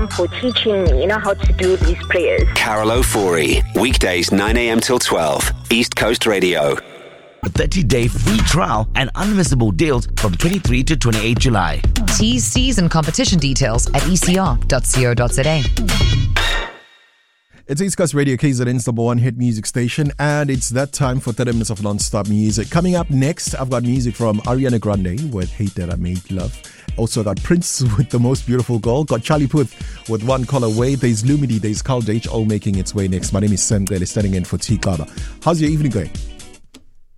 Mom, for teaching me, how to do these prayers. Carol O'Forey, weekdays 9 a.m. till 12, East Coast Radio. A 30-day free trial and unmissable deals from 23 to 28 July. T's, C's and competition details at ecr.co.za. It's East Coast Radio, KZN's number one hit music station, and it's that time for 30 minutes of non-stop music. Coming up next, I've got music from Ariana Grande with Hate That I Made Love. Also got Prince with The Most Beautiful Girl. Got Charlie Puth with One Call Away. There's Lumidi, there's Carl Dage, all making its way next. My name is Sam Gale, standing in for T. Kaba. How's your evening going?